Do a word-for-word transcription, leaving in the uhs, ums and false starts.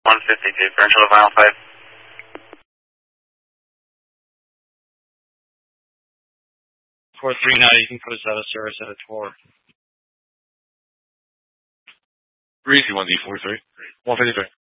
one fifty-two, differential of aisle five. four three now, you can close out of service at a tour. Breezy one D four three. one fifty-three.